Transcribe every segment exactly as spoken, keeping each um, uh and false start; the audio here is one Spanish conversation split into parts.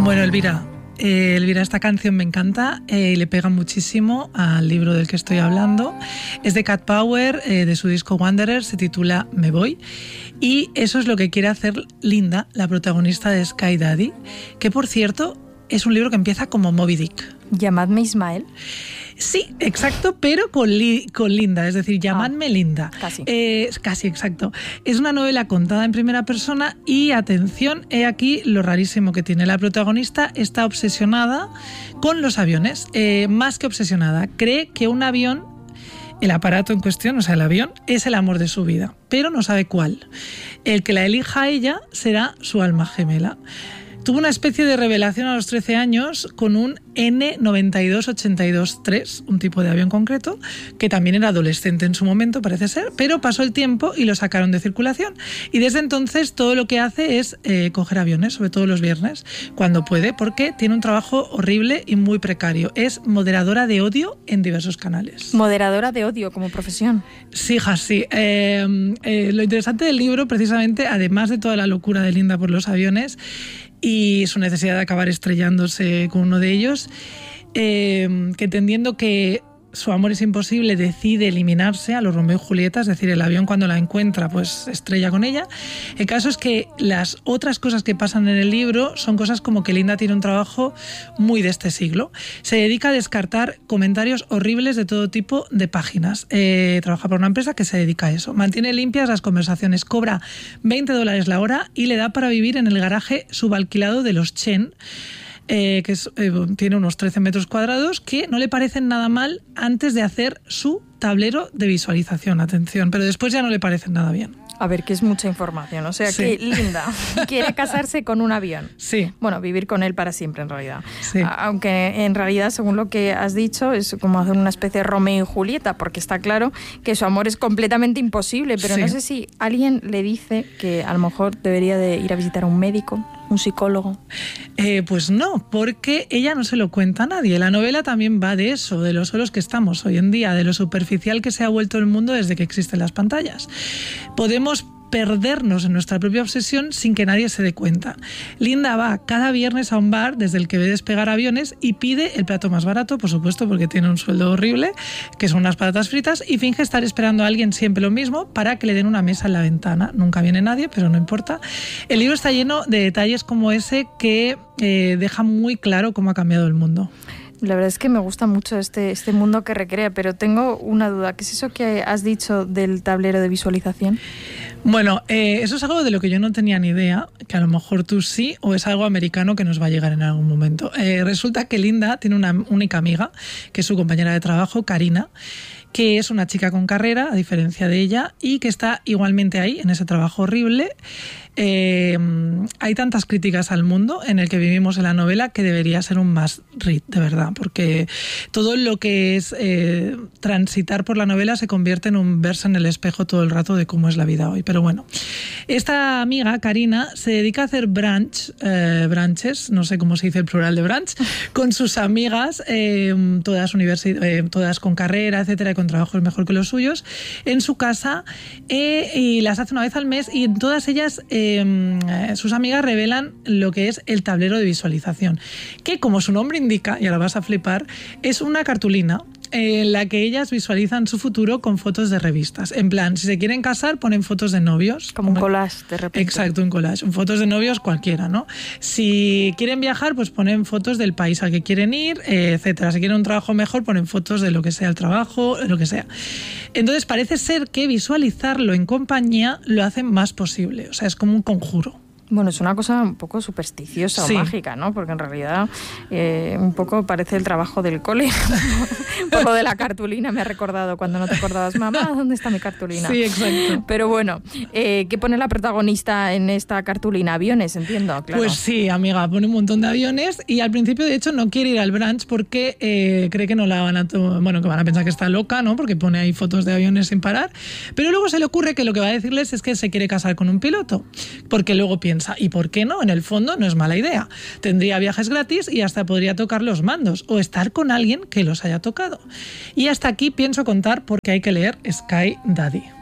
Bueno, Elvira, eh, Elvira, esta canción me encanta y eh, le pega muchísimo al libro del que estoy hablando. Es de Cat Power, eh, de su disco Wanderer, se titula Me Voy. Y eso es lo que quiere hacer Linda, la protagonista de Sky Daddy, que por cierto es un libro que empieza como Moby Dick. Llamadme Ismael. Sí, exacto, pero con, li, con Linda, es decir, llamadme ah, Linda. Casi. Eh, casi, exacto. Es una novela contada en primera persona y, atención, he aquí lo rarísimo que tiene. La protagonista está obsesionada con los aviones, eh, más que obsesionada. Cree que un avión, el aparato en cuestión, o sea, el avión, es el amor de su vida, pero no sabe cuál. El que la elija a ella será su alma gemela. Tuvo una especie de revelación a los trece años con un N noventa y dos ochenta y dos tres, un tipo de avión concreto, que también era adolescente en su momento, parece ser, pero pasó el tiempo y lo sacaron de circulación. Y desde entonces todo lo que hace es eh, coger aviones, sobre todo los viernes, cuando puede, porque tiene un trabajo horrible y muy precario. Es moderadora de odio en diversos canales. Moderadora de odio como profesión. Sí, hija, sí. Eh, eh, lo interesante del libro, precisamente, además de toda la locura de Linda por los aviones, y su necesidad de acabar estrellándose con uno de ellos, eh, que entendiendo que su amor es imposible, decide eliminarse a los Romeo y Julieta, es decir, el avión cuando la encuentra pues estrella con ella. El caso es que las otras cosas que pasan en el libro son cosas como que Linda tiene un trabajo muy de este siglo. Se dedica a descartar comentarios horribles de todo tipo de páginas. Eh, trabaja para una empresa que se dedica a eso. Mantiene limpias las conversaciones, cobra veinte dólares la hora y le da para vivir en el garaje subalquilado de los Chen, Eh, que es, eh, tiene unos trece metros cuadrados, que no le parecen nada mal antes de hacer su tablero de visualización, atención, pero después ya no le parecen nada bien. A ver, que es mucha información, o sea, sí. Que Linda quiere casarse con un avión. Sí. Bueno, vivir con él para siempre, en realidad. Sí. Aunque en realidad, según lo que has dicho, es como hacer una especie de Romeo y Julieta, porque está claro que su amor es completamente imposible, pero sí. No sé si alguien le dice que a lo mejor debería de ir a visitar a un médico, un psicólogo. Eh, pues no, porque ella no se lo cuenta a nadie. La novela también va de eso, de lo solos que estamos hoy en día, de lo superficial que se ha vuelto el mundo desde que existen las pantallas. Podemos perdernos en nuestra propia obsesión sin que nadie se dé cuenta. Linda va cada viernes a un bar desde el que ve despegar aviones y pide el plato más barato, por supuesto, porque tiene un sueldo horrible, que son unas patatas fritas, y finge estar esperando a alguien, siempre lo mismo, para que le den una mesa en la ventana. Nunca viene nadie, pero no importa. El libro está lleno de detalles como ese que eh, deja muy claro cómo ha cambiado el mundo. La verdad es que me gusta mucho este, este mundo que recrea, pero tengo una duda. ¿Qué es eso que has dicho del tablero de visualización? Bueno, eh, eso es algo de lo que yo no tenía ni idea, que a lo mejor tú sí, o es algo americano que nos va a llegar en algún momento. Eh, resulta que Linda tiene una única amiga, que es su compañera de trabajo, Karina, que es una chica con carrera, a diferencia de ella, y que está igualmente ahí, en ese trabajo horrible. Eh, hay tantas críticas al mundo en el que vivimos en la novela que debería ser un must read, de verdad, porque todo lo que es eh, transitar por la novela se convierte en un verse en el espejo todo el rato de cómo es la vida hoy. Pero bueno, esta amiga, Karina, se dedica a hacer brunch, eh, brunches, no sé cómo se dice el plural de brunch, con sus amigas, eh, todas, universi- eh, todas con carrera, etcétera, y con trabajos mejor que los suyos, en su casa, eh, y las hace una vez al mes, y en todas ellas eh, Eh, sus amigas revelan lo que es el tablero de visualización, que, como su nombre indica, y ahora vas a flipar, es una cartulina en la que ellas visualizan su futuro con fotos de revistas. En plan, si se quieren casar, ponen fotos de novios. Como un collage, de repente. Exacto, un collage. Fotos de novios cualquiera, ¿no? Si quieren viajar, pues ponen fotos del país al que quieren ir, eh, etcétera. Si quieren un trabajo mejor, ponen fotos de lo que sea el trabajo, lo que sea. Entonces, parece ser que visualizarlo en compañía lo hacen más posible. O sea, es como un conjuro. Bueno, es una cosa un poco supersticiosa sí. o mágica, ¿no? Porque en realidad eh, un poco parece el trabajo del cole. Un poco de la cartulina me ha recordado cuando no te acordabas, mamá, ¿dónde está mi cartulina? Sí, exacto. Pero bueno, eh, ¿qué pone la protagonista en esta cartulina? Aviones, entiendo, claro. Pues sí, amiga, pone un montón de aviones y al principio, de hecho, no quiere ir al brunch porque eh, cree que no la van a... To- bueno, que van a pensar que está loca, ¿no? Porque pone ahí fotos de aviones sin parar. Pero luego se le ocurre que lo que va a decirles es que se quiere casar con un piloto. Porque luego piensa, ¿y por qué no? En el fondo no es mala idea. Tendría viajes gratis y hasta podría tocar los mandos o estar con alguien que los haya tocado. Y hasta aquí pienso contar porque hay que leer Sky Daddy.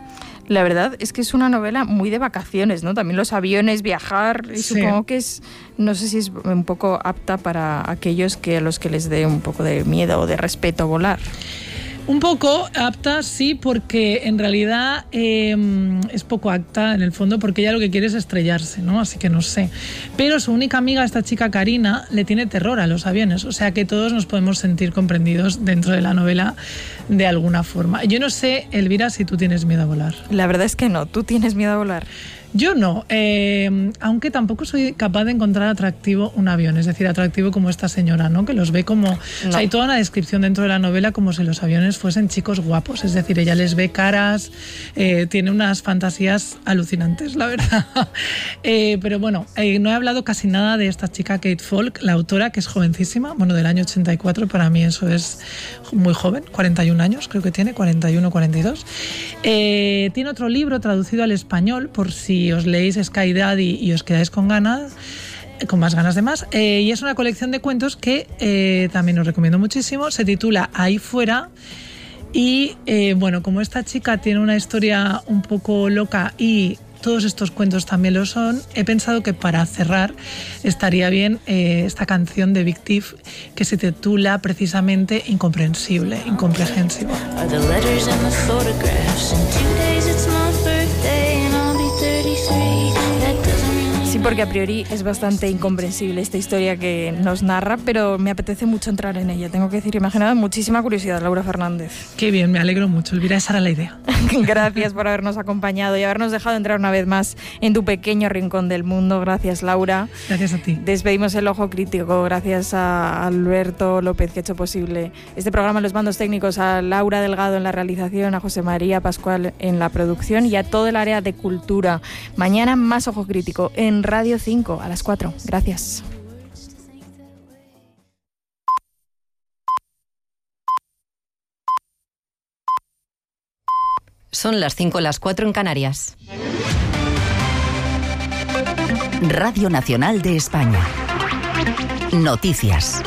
La verdad es que es una novela muy de vacaciones, ¿no? También los aviones, viajar, y Sí. supongo que es, no sé si es un poco apta para aquellos que a los que les dé un poco de miedo o de respeto volar. Un poco apta, sí, porque en realidad eh, es poco apta en el fondo, porque ella lo que quiere es estrellarse, ¿no? Así que no sé. Pero su única amiga, esta chica Karina, le tiene terror a los aviones, o sea que todos nos podemos sentir comprendidos dentro de la novela de alguna forma. Yo no sé, Elvira, si tú tienes miedo a volar. La verdad es que no. ¿Tú tienes miedo a volar? Yo no, eh, aunque tampoco soy capaz de encontrar atractivo un avión, es decir, atractivo como esta señora, ¿no? Que los ve como... No. O sea, hay toda una descripción dentro de la novela como si los aviones fuesen chicos guapos, es decir, ella les ve caras, eh, tiene unas fantasías alucinantes, la verdad. eh, pero bueno, eh, no he hablado casi nada de esta chica Kate Falk, la autora, que es jovencísima, bueno, del año ochenta y cuatro, para mí eso es muy joven, cuarenta y un años creo que tiene, cuarenta y uno, cuarenta y dos. Eh, tiene otro libro traducido al español, por si os leéis Sky Daddy y os quedáis con ganas, con más ganas de más, eh, y es una colección de cuentos que eh, también os recomiendo muchísimo. Se titula Ahí fuera y eh, bueno, como esta chica tiene una historia un poco loca y todos estos cuentos también lo son, he pensado que para cerrar estaría bien eh, esta canción de Big Thief que se titula precisamente Incomprensible, Incomprehensible. Sí, porque a priori es bastante incomprensible esta historia que nos narra, pero me apetece mucho entrar en ella. Tengo que decir, me ha generado muchísima curiosidad, Laura Fernández. Qué bien, me alegro mucho, Elvira, esa era la idea. Gracias por habernos acompañado y habernos dejado entrar una vez más en tu pequeño rincón del mundo. Gracias, Laura. Gracias a ti. Despedimos el Ojo Crítico. Gracias a Alberto López, que ha hecho posible este programa en los mandos técnicos, a Laura Delgado en la realización, a José María Pascual en la producción y a todo el área de cultura. Mañana más Ojo Crítico en Radio cinco a las cuatro. Gracias. Son las cinco, las cuatro en Canarias. Radio Nacional de España. Noticias.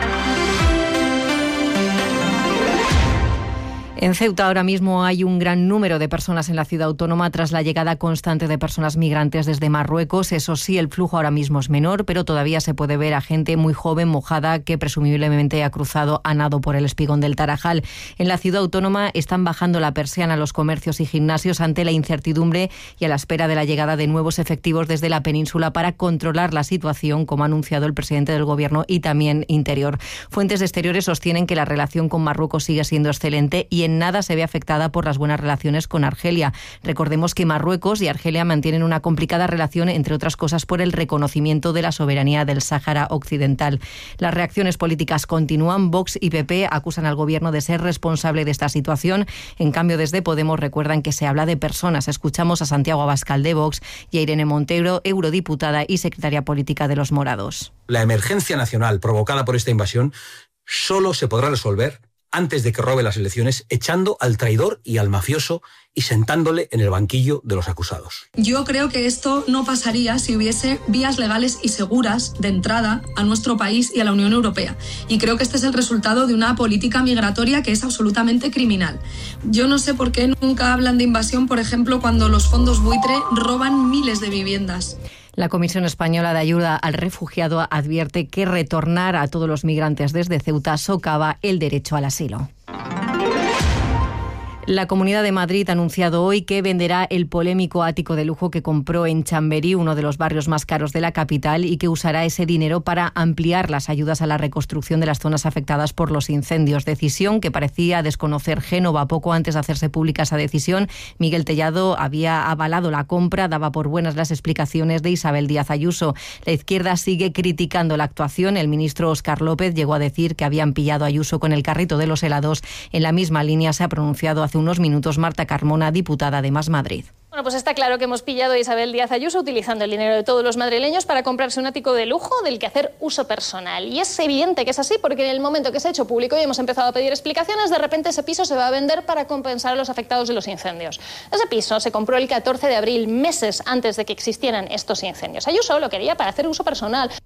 En Ceuta ahora mismo hay un gran número de personas en la ciudad autónoma tras la llegada constante de personas migrantes desde Marruecos. Eso sí, el flujo ahora mismo es menor, pero todavía se puede ver a gente muy joven, mojada, que presumiblemente ha cruzado a nado por el espigón del Tarajal. En la ciudad autónoma están bajando la persiana a los comercios y gimnasios ante la incertidumbre y a la espera de la llegada de nuevos efectivos desde la península para controlar la situación, como ha anunciado el presidente del Gobierno y también Interior. Fuentes exteriores sostienen que la relación con Marruecos sigue siendo excelente y en nada se ve afectada por las buenas relaciones con Argelia. Recordemos que Marruecos y Argelia mantienen una complicada relación, entre otras cosas, por el reconocimiento de la soberanía del Sáhara Occidental. Las reacciones políticas continúan. Vox y P P acusan al Gobierno de ser responsable de esta situación. En cambio, desde Podemos recuerdan que se habla de personas. Escuchamos a Santiago Abascal de Vox y a Irene Montero, eurodiputada y secretaria política de Los Morados. La emergencia nacional provocada por esta invasión solo se podrá resolver antes de que robe las elecciones, echando al traidor y al mafioso y sentándole en el banquillo de los acusados. Yo creo que esto no pasaría si hubiese vías legales y seguras de entrada a nuestro país y a la Unión Europea. Y creo que este es el resultado de una política migratoria que es absolutamente criminal. Yo no sé por qué nunca hablan de invasión, por ejemplo, cuando los fondos buitre roban miles de viviendas. La Comisión Española de Ayuda al Refugiado advierte que retornar a todos los migrantes desde Ceuta socava el derecho al asilo. La Comunidad de Madrid ha anunciado hoy que venderá el polémico ático de lujo que compró en Chamberí, uno de los barrios más caros de la capital, y que usará ese dinero para ampliar las ayudas a la reconstrucción de las zonas afectadas por los incendios. Decisión que parecía desconocer Génova. Poco antes de hacerse pública esa decisión, Miguel Tellado había avalado la compra, daba por buenas las explicaciones de Isabel Díaz Ayuso. La izquierda sigue criticando la actuación. El ministro Óscar López llegó a decir que habían pillado a Ayuso con el carrito de los helados. En la misma línea se ha pronunciado hace unos minutos Marta Carmona, diputada de Más Madrid. Bueno, pues está claro que hemos pillado a Isabel Díaz Ayuso utilizando el dinero de todos los madrileños para comprarse un ático de lujo del que hacer uso personal. Y es evidente que es así porque en el momento que se ha hecho público y hemos empezado a pedir explicaciones, de repente ese piso se va a vender para compensar a los afectados de los incendios. Ese piso se compró el catorce de abril, meses antes de que existieran estos incendios. Ayuso lo quería para hacer uso personal.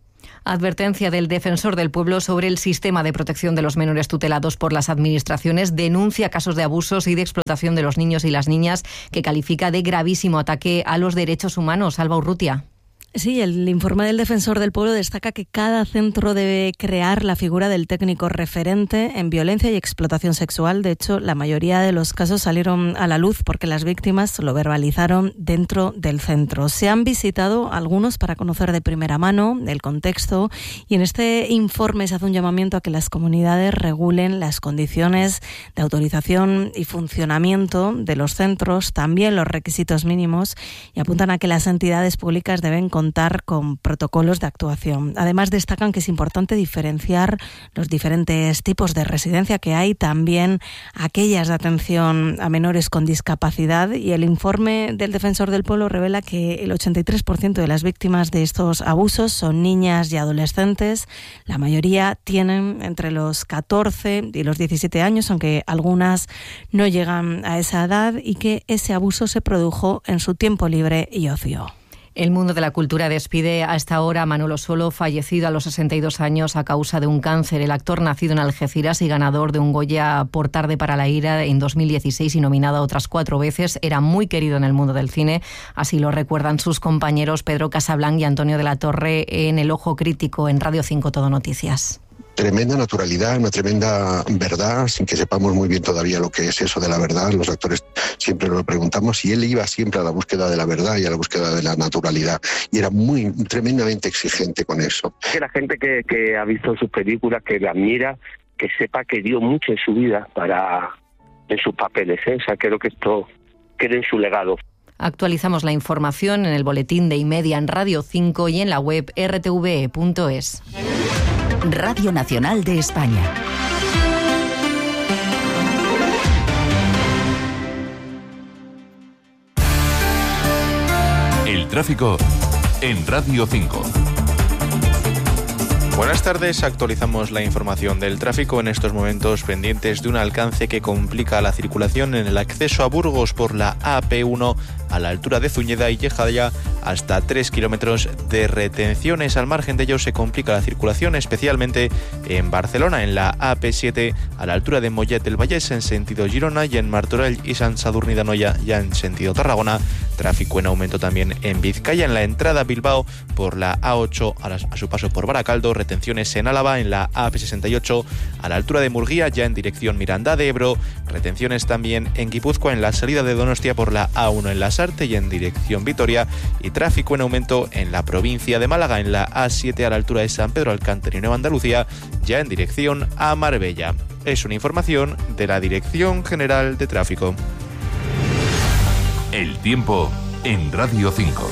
Advertencia del Defensor del Pueblo sobre el sistema de protección de los menores tutelados por las administraciones. Denuncia casos de abusos y de explotación de los niños y las niñas que califica de gravísimo ataque a los derechos humanos. Alba Urrutia. Sí, el informe del Defensor del Pueblo destaca que cada centro debe crear la figura del técnico referente en violencia y explotación sexual. De hecho, la mayoría de los casos salieron a la luz porque las víctimas lo verbalizaron dentro del centro. Se han visitado algunos para conocer de primera mano el contexto y en este informe se hace un llamamiento a que las comunidades regulen las condiciones de autorización y funcionamiento de los centros, también los requisitos mínimos, y apuntan a que las entidades públicas deben contar con protocolos de actuación. Además, destacan que es importante diferenciar los diferentes tipos de residencia que hay, también aquellas de atención a menores con discapacidad, y el informe del Defensor del Pueblo revela que el ochenta y tres por ciento de las víctimas de estos abusos son niñas y adolescentes. La mayoría tienen entre los catorce y los diecisiete años, aunque algunas no llegan a esa edad, y que ese abuso se produjo en su tiempo libre y ocio. El mundo de la cultura despide a esta hora a Manolo Solo, fallecido a los sesenta y dos años a causa de un cáncer. El actor, nacido en Algeciras y ganador de un Goya por Tarde para la ira en dos mil dieciséis y nominado a otras cuatro veces, era muy querido en el mundo del cine. Así lo recuerdan sus compañeros Pedro Casablanc y Antonio de la Torre en El Ojo Crítico, en Radio cinco Todo Noticias. Tremenda naturalidad, una tremenda verdad, sin que sepamos muy bien todavía lo que es eso de la verdad. Los actores siempre lo preguntamos, y él iba siempre a la búsqueda de la verdad y a la búsqueda de la naturalidad, y era muy tremendamente exigente con eso. Que la gente que, que ha visto sus películas, que la admira, que sepa que dio mucho en su vida para en sus papeles, ¿eh? O sea, creo que esto quede en su legado. Actualizamos la información en el boletín de Imedia en Radio cinco y en la web erre te ve punto es. Radio Nacional de España. El tráfico en Radio cinco. Buenas tardes, actualizamos la información del tráfico en estos momentos pendientes de un alcance que complica la circulación en el acceso a Burgos por la A P uno a la altura de Zuñeda y Yejaya, hasta tres kilómetros de retenciones. Al margen de ello se complica la circulación especialmente en Barcelona, en la A P siete a la altura de Mollet del Vallès en sentido Girona, y en Martorell y Sant Sadurní d'Anoia ya en sentido Tarragona. Tráfico en aumento también en Vizcaya, en la entrada a Bilbao por la A ocho a, las, a su paso por Baracaldo. Retenciones en Álava en la A P sesenta y ocho a la altura de Murguía, ya en dirección Miranda de Ebro. Retenciones también en Guipúzcoa en la salida de Donostia por la A uno en Lasarte y en dirección Vitoria. Y tráfico en aumento en la provincia de Málaga en la A siete a la altura de San Pedro Alcántara y Nueva Andalucía, ya en dirección a Marbella. Es una información de la Dirección General de Tráfico. El tiempo en Radio cinco.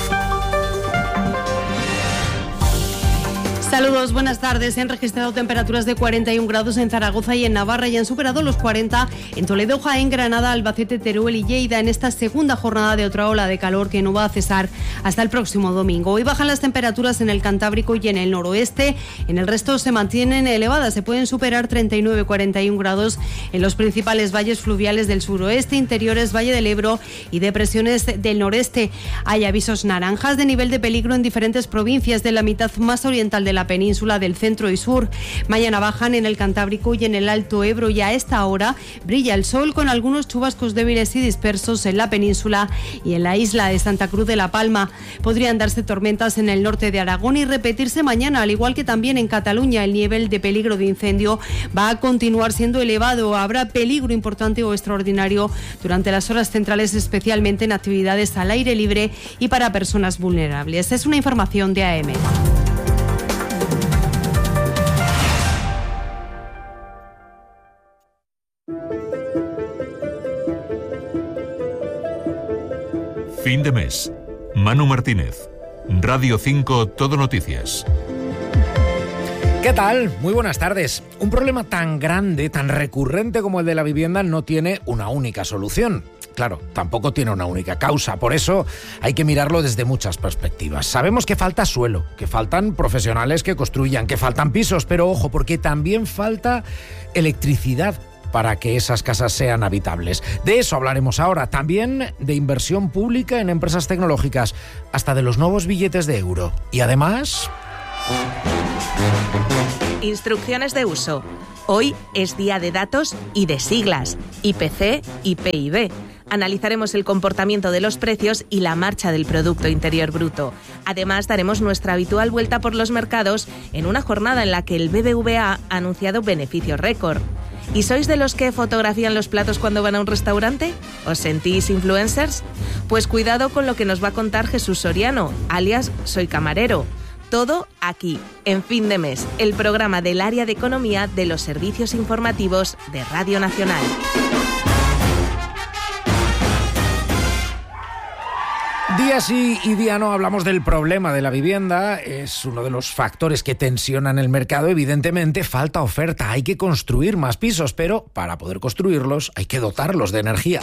Saludos, buenas tardes. Se han registrado temperaturas de cuarenta y un grados en Zaragoza y en Navarra, y han superado los cuarenta en Toledo, Jaén, Granada, Albacete, Teruel y Lleida en esta segunda jornada de otra ola de calor que no va a cesar hasta el próximo domingo. Hoy bajan las temperaturas en el Cantábrico y en el noroeste. En el resto se mantienen elevadas. Se pueden superar treinta y nueve, cuarenta y un grados en los principales valles fluviales del suroeste, interiores, Valle del Ebro y depresiones del noreste. Hay avisos naranjas de nivel de peligro en diferentes provincias de la mitad más oriental de la península, del centro y sur. Mañana bajan en el Cantábrico y en el Alto Ebro, y a esta hora brilla el sol con algunos chubascos débiles y dispersos en la península y en la isla de Santa Cruz de la Palma. Podrían darse tormentas en el norte de Aragón y repetirse mañana, al igual que también en Cataluña. El nivel de peligro de incendio va a continuar siendo elevado. Habrá peligro importante o extraordinario durante las horas centrales, especialmente en actividades al aire libre y para personas vulnerables. Es una información de A M. Fin de mes. Manu Martínez. Radio cinco Todo Noticias. ¿Qué tal? Muy buenas tardes. Un problema tan grande, tan recurrente como el de la vivienda no tiene una única solución. Claro, tampoco tiene una única causa. Por eso hay que mirarlo desde muchas perspectivas. Sabemos que falta suelo, que faltan profesionales que construyan, que faltan pisos, pero ojo, porque también falta electricidad para que esas casas sean habitables. De eso hablaremos ahora. También de inversión pública en empresas tecnológicas, hasta de los nuevos billetes de euro. Y además, Instrucciones de uso. Hoy es día de datos y de siglas, I P C y P I B. Analizaremos el comportamiento de los precios y la marcha del Producto Interior Bruto. Además, daremos nuestra habitual vuelta por los mercados en una jornada en la que el B B V A ha anunciado beneficios récord. ¿Y sois de los que fotografían los platos cuando van a un restaurante? ¿Os sentís influencers? Pues cuidado con lo que nos va a contar Jesús Soriano, alias Soy Camarero. Todo aquí, en Fin de Mes, el programa del área de economía de los servicios informativos de Radio Nacional. Día sí y día no hablamos del problema de la vivienda. Es uno de los factores que tensionan el mercado. Evidentemente, falta oferta. Hay que construir más pisos, pero para poder construirlos hay que dotarlos de energía.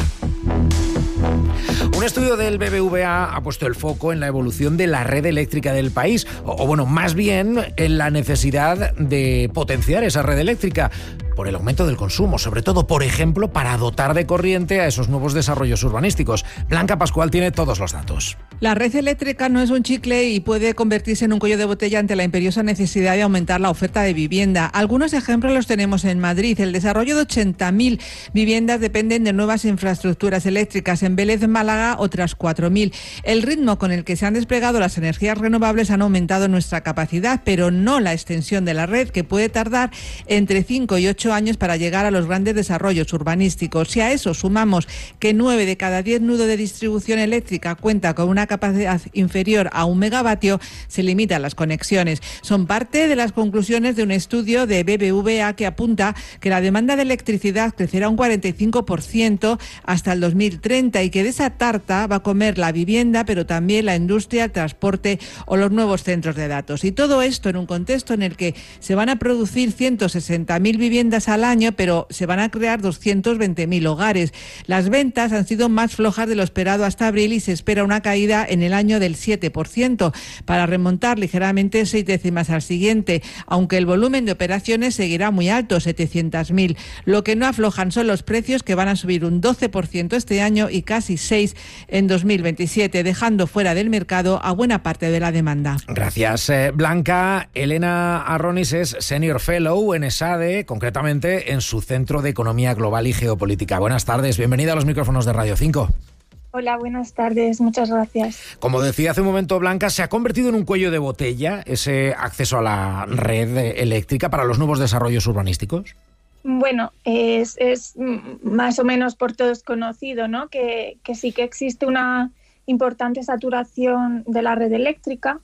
Un estudio del B B V A ha puesto el foco en la evolución de la red eléctrica del país, o, o bueno, más bien en la necesidad de potenciar esa red eléctrica por el aumento del consumo, sobre todo, por ejemplo, para dotar de corriente a esos nuevos desarrollos urbanísticos. Blanca Pascual tiene todos los datos. La red eléctrica no es un chicle y puede convertirse en un cuello de botella ante la imperiosa necesidad de aumentar la oferta de vivienda. Algunos ejemplos los tenemos en Madrid. El desarrollo de ochenta mil viviendas dependen de nuevas infraestructuras eléctricas. En Vélez, Málaga, otras cuatro mil. El ritmo con el que se han desplegado las energías renovables han aumentado nuestra capacidad, pero no la extensión de la red, que puede tardar entre cinco y ocho años para llegar a los grandes desarrollos urbanísticos. Si a eso sumamos que nueve de cada diez nudos de distribución eléctrica cuenta con una capacidad inferior a un megavatio, se limitan las conexiones. Son parte de las conclusiones de un estudio de B B V A que apunta que la demanda de electricidad crecerá un cuarenta y cinco por ciento hasta el dos mil treinta y que de esa tarta va a comer la vivienda, pero también la industria, el transporte o los nuevos centros de datos. Y todo esto en un contexto en el que se van a producir ciento sesenta mil viviendas al año, pero se van a crear doscientos veinte mil hogares. Las ventas han sido más flojas de lo esperado hasta abril y se espera una caída en el año del siete por ciento, para remontar ligeramente seis décimas al siguiente, aunque el volumen de operaciones seguirá muy alto, setecientos mil. Lo que no aflojan son los precios, que van a subir un doce por ciento este año y casi seis por ciento en dos mil veintisiete, dejando fuera del mercado a buena parte de la demanda. Gracias, eh, Blanca. Elena Arronis es Senior Fellow en ESADE, concretamente en su Centro de Economía Global y Geopolítica. Buenas tardes, bienvenida a los micrófonos de Radio cinco. Hola, buenas tardes, muchas gracias. Como decía hace un momento Blanca, ¿se ha convertido en un cuello de botella ese acceso a la red eléctrica para los nuevos desarrollos urbanísticos? Bueno, es, es más o menos por todos conocido, ¿no? Que, que sí que existe una importante saturación de la red eléctrica.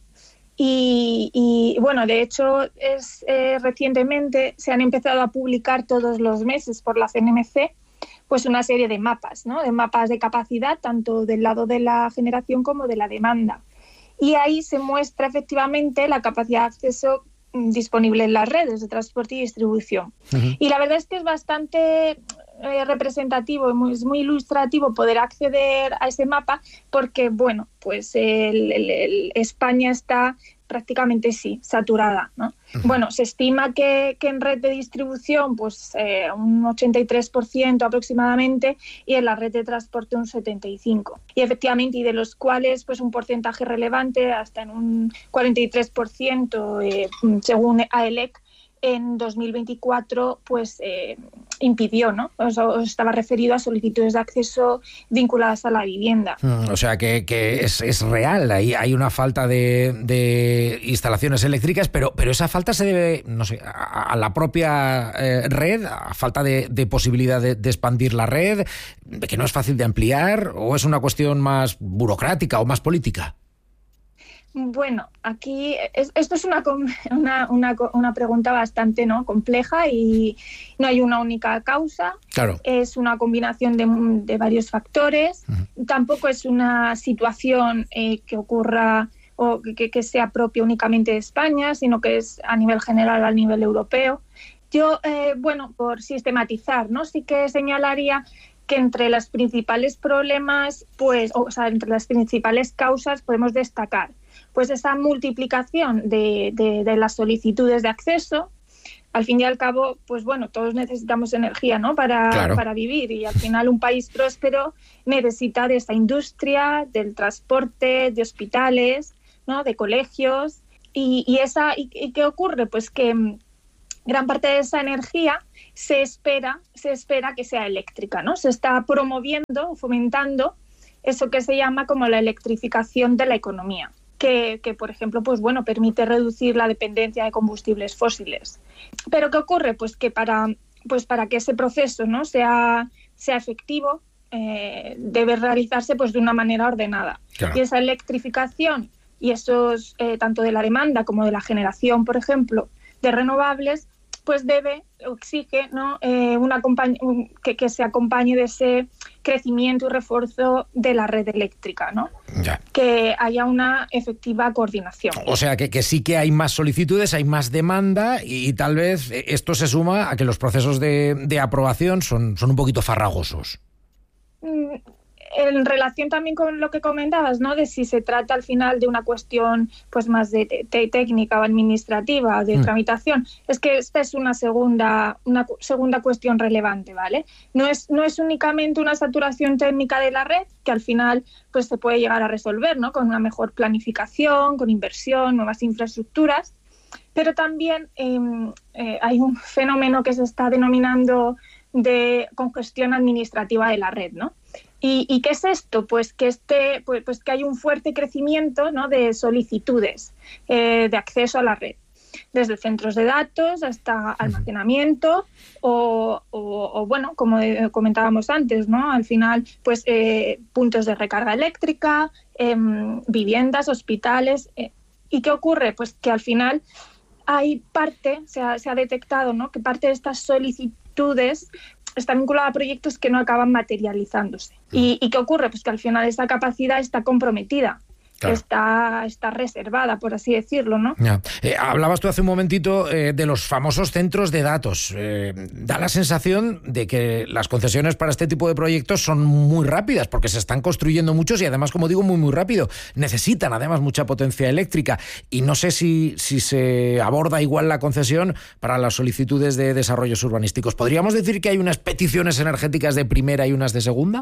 Y, y bueno, de hecho, es eh, recientemente se han empezado a publicar todos los meses por la C N M C pues una serie de mapas, ¿no? De mapas de capacidad, tanto del lado de la generación como de la demanda. Y ahí se muestra efectivamente la capacidad de acceso disponible en las redes de transporte y distribución. Uh-huh. Y la verdad es que es bastante eh, representativo, es muy, es muy ilustrativo poder acceder a ese mapa, porque, bueno, pues el, el, el España está prácticamente sí, saturada, ¿no? Uh-huh. Bueno, se estima que, que en red de distribución pues eh, un ochenta y tres por ciento aproximadamente, y en la red de transporte un setenta y cinco por ciento. Y efectivamente, y de los cuales pues un porcentaje relevante, hasta en un cuarenta y tres por ciento, eh, según A E L E C, en dos mil veinticuatro pues eh, impidió, ¿no? O sea, estaba referido a solicitudes de acceso vinculadas a la vivienda. Mm, o sea que, que es, es real, hay, hay una falta de, de instalaciones eléctricas, pero, pero esa falta se debe, no sé, a, a la propia eh, red, a falta de, de posibilidad de, de expandir la red, de que no es fácil de ampliar, o es una cuestión más burocrática o más política. Bueno, aquí es, esto es una, una, una, una pregunta bastante, ¿no?, compleja, y no hay una única causa. Claro. Es una combinación de, de varios factores. Uh-huh. Tampoco es una situación eh, que ocurra o que, que sea propia únicamente de España, sino que es a nivel general, a nivel europeo. Yo, eh, bueno, por sistematizar, ¿no?, sí que señalaría que entre los principales problemas, pues, o sea, entre las principales causas podemos destacar pues esa multiplicación de, de, de las solicitudes de acceso. Al fin y al cabo, pues bueno, todos necesitamos energía, ¿no?, para, claro. para vivir, y al final un país próspero necesita de esta industria, del transporte, de hospitales, ¿no?, de colegios. Y, y, esa, y, ¿y qué ocurre? Pues que gran parte de esa energía se espera, se espera que sea eléctrica, ¿no? Se está promoviendo, fomentando eso que se llama como la electrificación de la economía, que, que por ejemplo, pues bueno, permite reducir la dependencia de combustibles fósiles. Pero ¿qué ocurre? Pues que para, pues para que ese proceso, ¿no?, sea, sea efectivo, eh, debe realizarse pues de una manera ordenada. Claro. Y esa electrificación y esos, eh, tanto de la demanda como de la generación, por ejemplo, de renovables, pues debe o exige, ¿no?, eh, una un, que, que se acompañe de ese crecimiento y refuerzo de la red eléctrica, ¿no? Ya. Que haya una efectiva coordinación. O sea, que, que sí que hay más solicitudes, hay más demanda y, y tal vez esto se suma a que los procesos de, de aprobación son, son un poquito farragosos. Mm. En relación también con lo que comentabas, ¿no?, de si se trata al final de una cuestión pues más de te- técnica o administrativa, de mm. tramitación, es que esta es una segunda, una segunda cuestión relevante, ¿vale? No es, no es únicamente una saturación técnica de la red, que al final pues se puede llegar a resolver, ¿no?, con una mejor planificación, con inversión, nuevas infraestructuras, pero también eh, eh, hay un fenómeno que se está denominando de congestión administrativa de la red, ¿no? ¿Y, y qué es esto? Pues que este, pues, pues que hay un fuerte crecimiento, ¿no?, de solicitudes eh, de acceso a la red, desde centros de datos hasta almacenamiento o, o, o bueno, como comentábamos antes, ¿no?, al final, pues eh, puntos de recarga eléctrica, eh, viviendas, hospitales. Eh, ¿Y qué ocurre? Pues que al final hay parte, se ha, se ha detectado, ¿no?, que parte de estas solicitudes está vinculada a proyectos que no acaban materializándose. ¿Y, y qué ocurre? Pues que al final esa capacidad está comprometida. Claro. Está, está reservada, por así decirlo, ¿no? Ya. Eh, hablabas tú hace un momentito eh, de los famosos centros de datos. Eh, da la sensación de que las concesiones para este tipo de proyectos son muy rápidas, porque se están construyendo muchos y además, como digo, muy, muy rápido. Necesitan además mucha potencia eléctrica y no sé si, si se aborda igual la concesión para las solicitudes de desarrollos urbanísticos. ¿Podríamos decir que hay unas peticiones energéticas de primera y unas de segunda?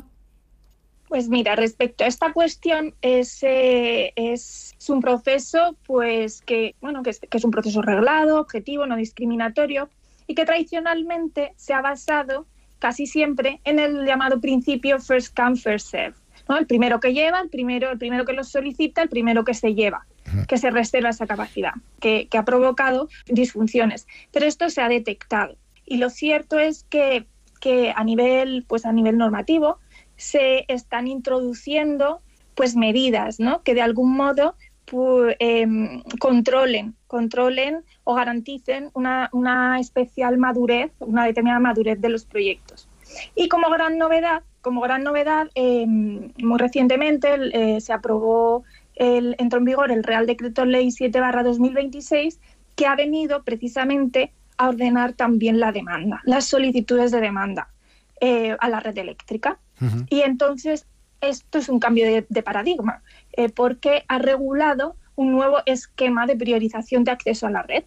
Pues mira, respecto a esta cuestión es, eh, es, es un proceso pues que, bueno, que es, que es un proceso reglado, objetivo, no discriminatorio y que tradicionalmente se ha basado casi siempre en el llamado principio first come, first serve, ¿no? El primero que lleva, el primero, el primero que lo solicita, el primero que se lleva, que se reserva esa capacidad, que, que ha provocado disfunciones. Pero esto se ha detectado y lo cierto es que, que a nivel, pues a nivel normativo se están introduciendo pues medidas, ¿no?, que de algún modo pu- eh, controlen, controlen o garanticen una, una especial madurez, una determinada madurez de los proyectos. Y como gran novedad, como gran novedad, eh, muy recientemente eh, se aprobó, el, entró en vigor el Real Decreto Ley siete barra dos mil veintiséis, que ha venido precisamente a ordenar también la demanda, las solicitudes de demanda eh, a la red eléctrica. Uh-huh. Y entonces esto es un cambio de, de paradigma, eh, porque ha regulado un nuevo esquema de priorización de acceso a la red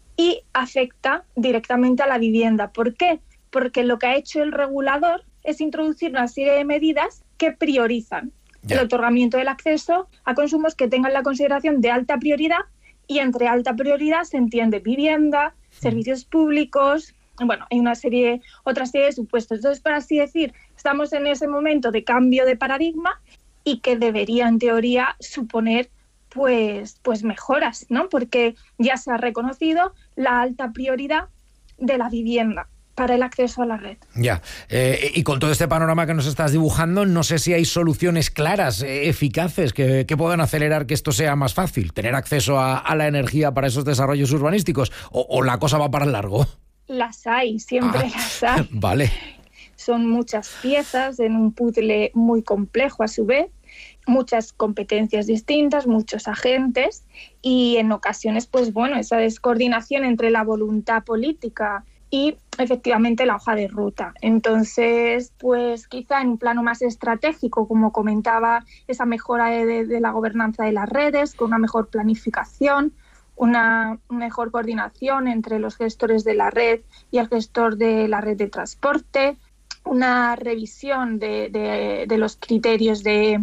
y afecta directamente a la vivienda. ¿Por qué? Porque lo que ha hecho el regulador es introducir una serie de medidas que priorizan yeah. el otorgamiento del acceso a consumos que tengan la consideración de alta prioridad, y entre alta prioridad se entiende vivienda, servicios públicos, bueno, hay una serie, otra serie de supuestos. Entonces, por así decir, estamos en ese momento de cambio de paradigma y que debería, en teoría, suponer pues, pues mejoras, ¿no? Porque ya se ha reconocido la alta prioridad de la vivienda para el acceso a la red. Ya, eh, y con todo este panorama que nos estás dibujando, no sé si hay soluciones claras, eh, eficaces, que, que puedan acelerar que esto sea más fácil, tener acceso a, a la energía para esos desarrollos urbanísticos, o, o la cosa va para largo. Las hay, siempre ah, las hay. Vale. Son muchas piezas en un puzzle muy complejo a su vez, muchas competencias distintas, muchos agentes y en ocasiones, pues bueno, esa descoordinación entre la voluntad política y efectivamente la hoja de ruta. Entonces, pues quizá en un plano más estratégico, como comentaba, esa mejora de, de la gobernanza de las redes, con una mejor planificación, una mejor coordinación entre los gestores de la red y el gestor de la red de transporte, una revisión de, de, de los criterios de,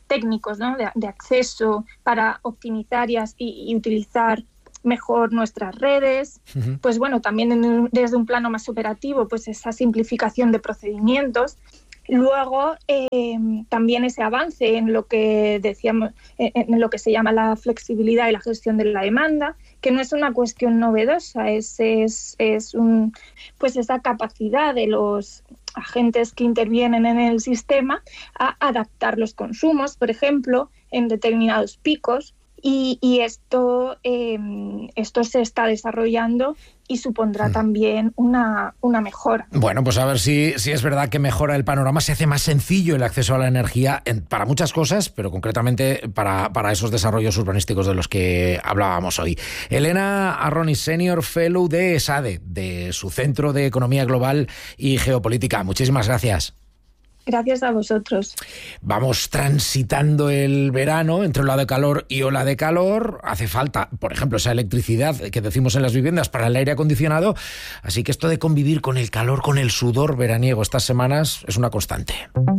técnicos, ¿no? de, de acceso para optimizar y, y utilizar mejor nuestras redes. Uh-huh. Pues bueno, también en, desde un plano más operativo, pues esa simplificación de procedimientos. Luego, eh, también ese avance en lo que decíamos, en lo que se llama la flexibilidad y la gestión de la demanda, que no es una cuestión novedosa, es, es, es un, pues esa capacidad de los agentes que intervienen en el sistema a adaptar los consumos, por ejemplo, en determinados picos. Y, y esto, eh, esto se está desarrollando y supondrá mm. también una, una mejora. Bueno, pues a ver si, si es verdad que mejora el panorama, se hace más sencillo el acceso a la energía en, para muchas cosas, pero concretamente para, para esos desarrollos urbanísticos de los que hablábamos hoy. Elena Arronis, Senior Fellow de ESADE, de su Centro de Economía Global y Geopolítica. Muchísimas gracias. Gracias a vosotros. Vamos transitando el verano entre ola de calor y ola de calor. Hace falta, por ejemplo, esa electricidad que decimos en las viviendas para el aire acondicionado. Así que esto de convivir con el calor, con el sudor veraniego estas semanas es una constante.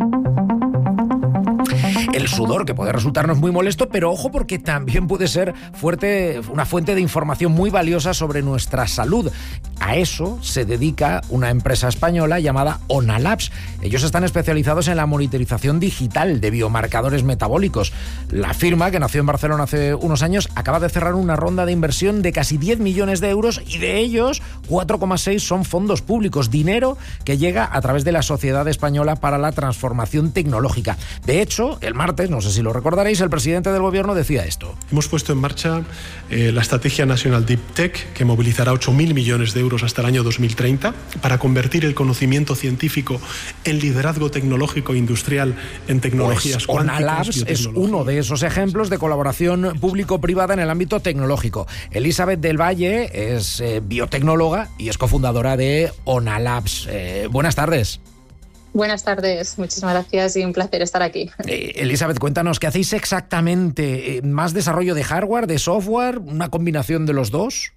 El sudor, que puede resultarnos muy molesto, pero ojo porque también puede ser fuerte, una fuente de información muy valiosa sobre nuestra salud. A eso se dedica una empresa española llamada OnaLabs. Ellos están especializados en la monitorización digital de biomarcadores metabólicos. La firma, que nació en Barcelona hace unos años, acaba de cerrar una ronda de inversión de casi diez millones de euros y de ellos cuatro coma seis son fondos públicos, dinero que llega a través de la Sociedad Española para la Transformación Tecnológica. De hecho, el martes, no sé si lo recordaréis, el presidente del gobierno decía esto. Hemos puesto en marcha eh, la Estrategia Nacional Deep Tech, que movilizará ocho mil millones de euros hasta el año dos mil treinta para convertir el conocimiento científico en liderazgo tecnológico e industrial en tecnologías pues cuánticas. OnaLabs es uno de esos ejemplos de colaboración público-privada en el ámbito tecnológico. Elizabeth del Valle es eh, biotecnóloga y es cofundadora de OnaLabs. Eh, buenas tardes. Buenas tardes, muchísimas gracias y un placer estar aquí. Eh, Elizabeth, cuéntanos, ¿qué hacéis exactamente? ¿Más desarrollo de hardware, de software, una combinación de los dos?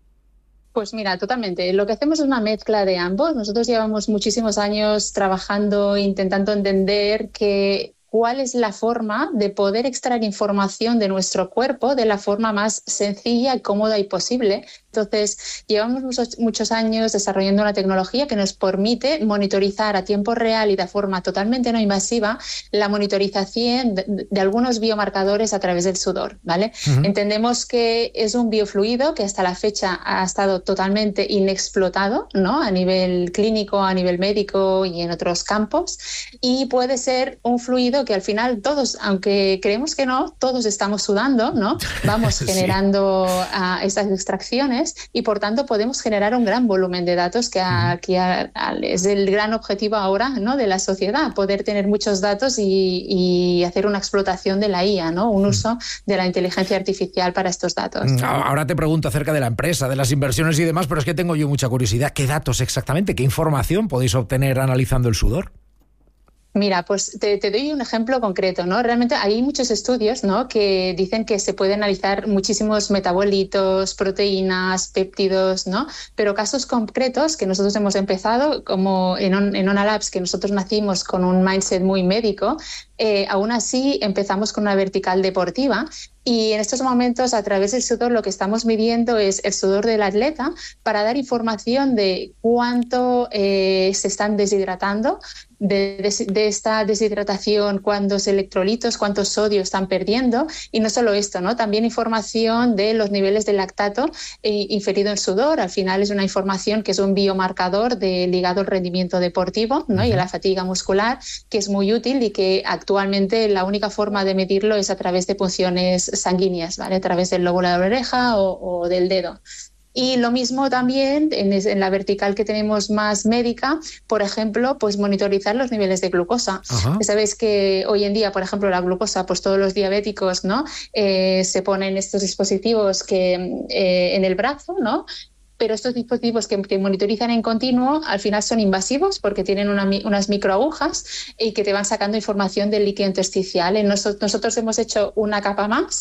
Pues mira, totalmente. Lo que hacemos es una mezcla de ambos. Nosotros llevamos muchísimos años trabajando, intentando entender que cuál es la forma de poder extraer información de nuestro cuerpo de la forma más sencilla, cómoda y posible. Entonces, llevamos muchos, muchos años desarrollando una tecnología que nos permite monitorizar a tiempo real y de forma totalmente no invasiva la monitorización de, de algunos biomarcadores a través del sudor, ¿vale? Uh-huh. Entendemos que es un biofluido que hasta la fecha ha estado totalmente inexplotado, ¿no? A nivel clínico, a nivel médico y en otros campos, y puede ser un fluido que al final todos, aunque creemos que no, todos estamos sudando, ¿no? Vamos generando sí. uh, estas extracciones y por tanto podemos generar un gran volumen de datos que, a, que a, a, es el gran objetivo ahora, ¿no? De la sociedad, poder tener muchos datos y, y hacer una explotación de la I A, ¿no? Un uso de la inteligencia artificial para estos datos. Ahora te pregunto acerca de la empresa, de las inversiones y demás, pero es que tengo yo mucha curiosidad. ¿Qué datos exactamente, qué información podéis obtener analizando el sudor? Mira, pues te, te doy un ejemplo concreto, ¿no? Realmente hay muchos estudios, ¿no? Que dicen que se puede analizar muchísimos metabolitos, proteínas, péptidos, ¿no? Pero casos concretos que nosotros hemos empezado, como en, on, en OnaLabs, que nosotros nacimos con un mindset muy médico, eh, aún así empezamos con una vertical deportiva. Y en estos momentos, a través del sudor, lo que estamos midiendo es el sudor del atleta para dar información de cuánto eh, se están deshidratando, de, de, de esta deshidratación, cuántos electrolitos, cuántos sodio están perdiendo. Y no solo esto, ¿no? También información de los niveles de lactato eh, inferido en sudor. Al final es una información que es un biomarcador de, ligado al rendimiento deportivo, ¿no? Y a la fatiga muscular, que es muy útil y que actualmente la única forma de medirlo es a través de punciones sanguíneas, ¿vale? A través del lóbulo de la oreja o, o del dedo. Y lo mismo también en, en la vertical que tenemos más médica, por ejemplo, pues monitorizar los niveles de glucosa. Ajá. Sabéis que hoy en día, por ejemplo, la glucosa, pues todos los diabéticos, ¿no? Eh, se ponen estos dispositivos que eh, en el brazo, ¿no? Pero estos dispositivos que, que monitorizan en continuo al final son invasivos porque tienen una, unas microagujas y que te van sacando información del líquido intersticial. Nosotros, nosotros hemos hecho una capa más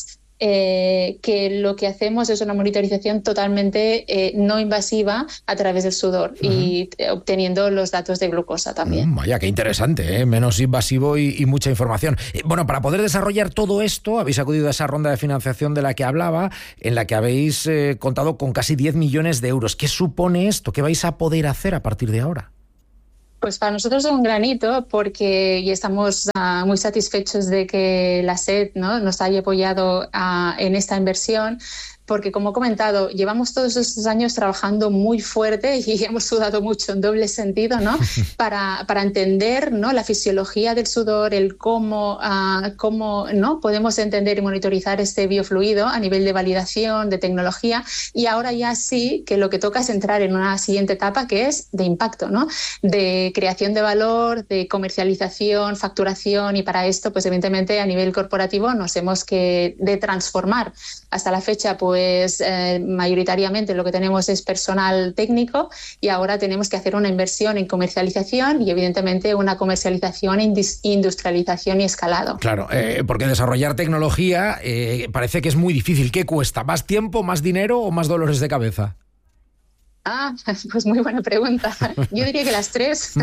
eh, que lo que hacemos es una monitorización totalmente eh, no invasiva a través del sudor uh-huh. y eh, obteniendo los datos de glucosa también. Mm, vaya, qué interesante, ¿eh? Menos invasivo y, y mucha información. Eh, bueno, para poder desarrollar todo esto, habéis acudido a esa ronda de financiación de la que hablaba, en la que habéis eh, contado con casi diez millones de euros. ¿Qué supone esto? ¿Qué vais a poder hacer a partir de ahora? Pues para nosotros es un granito porque y estamos uh, muy satisfechos de que la S E D, ¿no?, nos haya apoyado uh, en esta inversión. Porque, como he comentado, llevamos todos estos años trabajando muy fuerte y hemos sudado mucho en doble sentido, ¿no? para, para entender, ¿no?, la fisiología del sudor, el cómo, uh, cómo ¿no?, podemos entender y monitorizar este biofluido a nivel de validación, de tecnología. Y ahora ya sí que lo que toca es entrar en una siguiente etapa que es de impacto, ¿no?, de creación de valor, de comercialización, facturación. Y para esto, pues evidentemente a nivel corporativo nos hemos que de transformar. Hasta la fecha, pues Pues eh, mayoritariamente lo que tenemos es personal técnico y ahora tenemos que hacer una inversión en comercialización y evidentemente una comercialización, industrialización y escalado. Claro, eh, porque desarrollar tecnología eh, parece que es muy difícil. ¿Qué cuesta? ¿Más tiempo, más dinero o más dolores de cabeza? Ah, pues muy buena pregunta. Yo diría que las tres.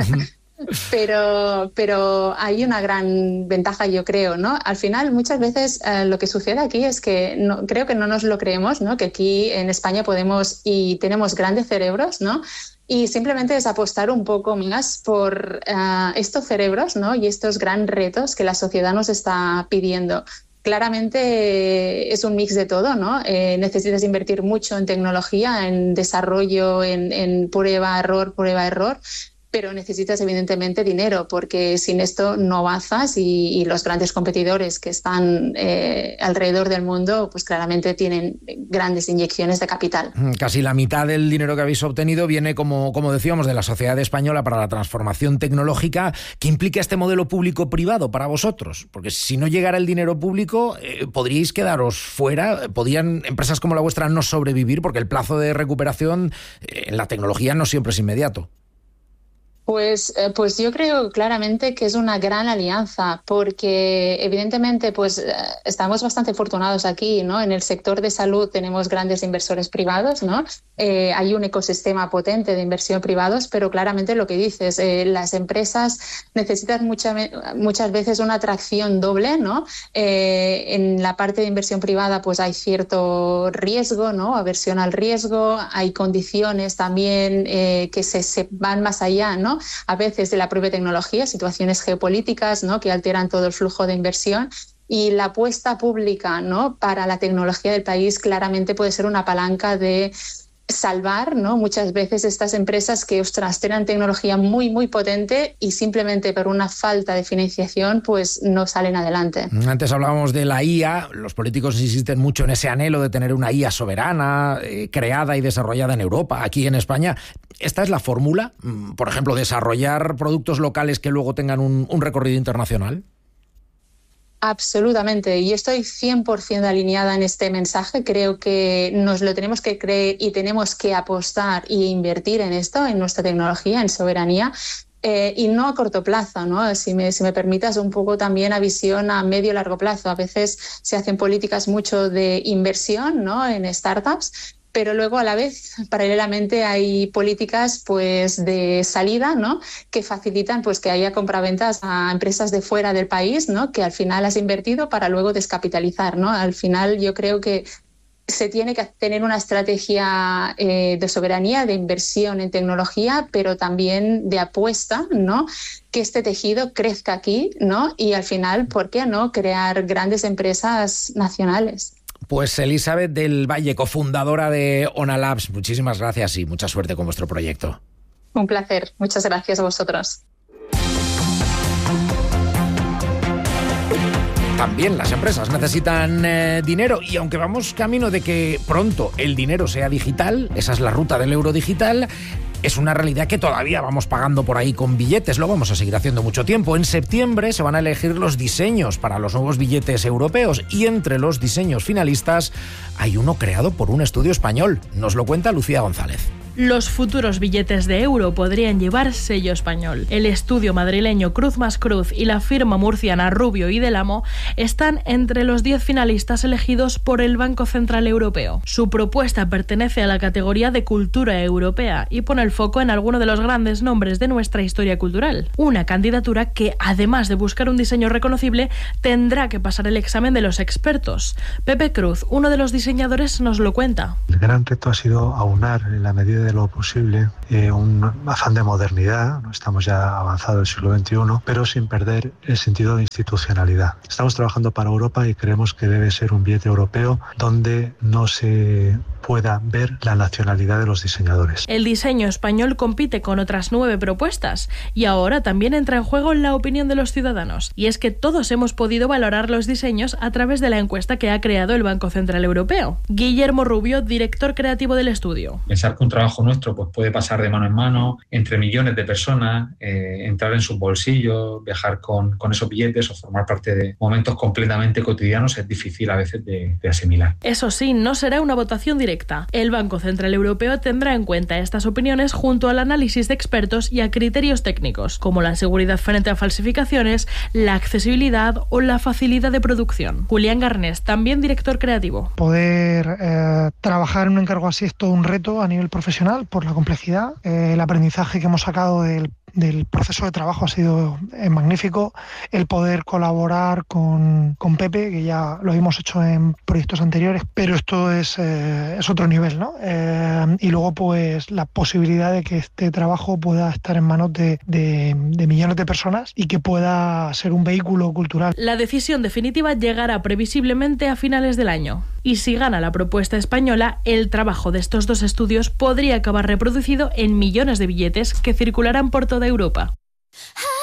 Pero, pero hay una gran ventaja, yo creo, ¿no? Al final, muchas veces eh, lo que sucede aquí es que no, creo que no nos lo creemos, ¿no?, que aquí en España podemos y tenemos grandes cerebros, ¿no? Y simplemente es apostar un poco más por uh, estos cerebros, ¿no?, y estos grandes retos que la sociedad nos está pidiendo. Claramente es un mix de todo, ¿no? Eh, necesitas invertir mucho en tecnología, en desarrollo, en, en prueba, error, prueba, error. Pero necesitas evidentemente dinero porque sin esto no avanzas y, y los grandes competidores que están eh, alrededor del mundo pues claramente tienen grandes inyecciones de capital. Casi la mitad del dinero que habéis obtenido viene, como, como decíamos, de la Sociedad Española para la Transformación Tecnológica. ¿Qué implica este modelo público-privado para vosotros? Porque si no llegara el dinero público, eh, ¿podríais quedaros fuera? ¿Podrían empresas como la vuestra no sobrevivir? Porque el plazo de recuperación eh, en la tecnología no siempre es inmediato. Pues, eh, pues yo creo claramente que es una gran alianza porque evidentemente pues eh, estamos bastante afortunados aquí, ¿no? En el sector de salud tenemos grandes inversores privados, ¿no? Eh, hay un ecosistema potente de inversión privados, pero claramente lo que dices, eh, las empresas necesitan mucha, muchas veces una atracción doble, ¿no? Eh, en la parte de inversión privada pues hay cierto riesgo, ¿no? Aversión al riesgo, hay condiciones también eh, que se, se van más allá, ¿no? A veces de la propia tecnología, situaciones geopolíticas, ¿no?, que alteran todo el flujo de inversión. Y la apuesta pública, ¿no?, para la tecnología del país claramente puede ser una palanca de salvar, ¿no?, muchas veces estas empresas que, ostras, tienen tecnología muy, muy potente y simplemente por una falta de financiación pues no salen adelante. Antes hablábamos de la I A, los políticos insisten mucho en ese anhelo de tener una I A soberana, eh, creada y desarrollada en Europa, aquí en España. ¿Esta es la fórmula? Por ejemplo, desarrollar productos locales que luego tengan un, un recorrido internacional. Absolutamente, y estoy cien por ciento alineada en este mensaje. Creo que nos lo tenemos que creer y tenemos que apostar e invertir en esto, en nuestra tecnología, en soberanía. Eh, y no a corto plazo, ¿no? Si me, si me permitas un poco también a visión a medio y largo plazo. A veces se hacen políticas mucho de inversión, ¿no?, en startups, pero luego a la vez, paralelamente, hay políticas pues de salida, ¿no?, que facilitan pues que haya compraventas a empresas de fuera del país, ¿no?, que al final has invertido para luego descapitalizar, ¿no? Al final yo creo que se tiene que tener una estrategia eh, de soberanía, de inversión en tecnología, pero también de apuesta, ¿no?, que este tejido crezca aquí, ¿no?, y al final, ¿por qué no?, crear grandes empresas nacionales. Pues Elizabeth del Valle, cofundadora de Ona Labs, muchísimas gracias y mucha suerte con vuestro proyecto. Un placer, muchas gracias a vosotros. También las empresas necesitan eh, dinero y aunque vamos camino de que pronto el dinero sea digital, esa es la ruta del euro digital, es una realidad que todavía vamos pagando por ahí con billetes, lo vamos a seguir haciendo mucho tiempo. En septiembre se van a elegir los diseños para los nuevos billetes europeos y entre los diseños finalistas hay uno creado por un estudio español. Nos lo cuenta Lucía González. Los futuros billetes de euro podrían llevar sello español. El estudio madrileño Cruz más Cruz y la firma murciana Rubio y Del Amo están entre los diez finalistas elegidos por el Banco Central Europeo. Su propuesta pertenece a la categoría de cultura europea y pone el foco en alguno de los grandes nombres de nuestra historia cultural. Una candidatura que, además de buscar un diseño reconocible, tendrá que pasar el examen de los expertos. Pepe Cruz, uno de los diseñadores, nos lo cuenta. El gran reto ha sido aunar, en la medida de lo posible, eh, un afán de modernidad. Estamos ya avanzados del siglo veintiuno, pero sin perder el sentido de institucionalidad. Estamos trabajando para Europa y creemos que debe ser un billete europeo donde no se pueda ver la nacionalidad de los diseñadores. El diseño español compite con otras nueve propuestas y ahora también entra en juego la opinión de los ciudadanos. Y es que todos hemos podido valorar los diseños a través de la encuesta que ha creado el Banco Central Europeo. Guillermo Rubio, director creativo del estudio. Pensar que un trabajo nuestro pues, puede pasar de mano en mano entre millones de personas, eh, entrar en sus bolsillos, viajar con, con esos billetes o formar parte de momentos completamente cotidianos es difícil a veces de, de asimilar. Eso sí, no será una votación directa. El Banco Central Europeo tendrá en cuenta estas opiniones junto al análisis de expertos y a criterios técnicos, como la seguridad frente a falsificaciones, la accesibilidad o la facilidad de producción. Julián Garnés, también director creativo. Poder eh, trabajar en un encargo así es todo un reto a nivel profesional por la complejidad. Eh, el aprendizaje que hemos sacado del del proceso de trabajo ha sido eh, magnífico. El poder colaborar con, con Pepe, que ya lo hemos hecho en proyectos anteriores, pero esto es, eh, es otro nivel, ¿no? Eh, y luego pues la posibilidad de que este trabajo pueda estar en manos de, de, de millones de personas y que pueda ser un vehículo cultural. La decisión definitiva llegará previsiblemente a finales del año. Y si gana la propuesta española, el trabajo de estos dos estudios podría acabar reproducido en millones de billetes que circularán por toda Europa.